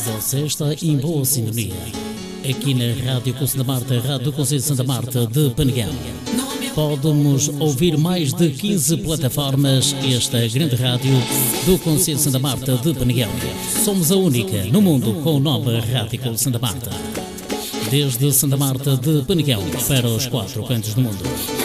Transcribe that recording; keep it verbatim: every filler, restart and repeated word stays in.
Você está em boa sintonia. Aqui na Rádio Conselho da Marta, Rádio Conselho de Santa Marta de Peneguão. Pode-nos ouvir mais de quinze plataformas. Esta é a grande rádio do Conselho de Santa Marta de Peneguão. Somos a única no mundo com o nome Rádio Conselho de Santa Marta. Desde Santa Marta de Peneguão para os quatro cantos do mundo.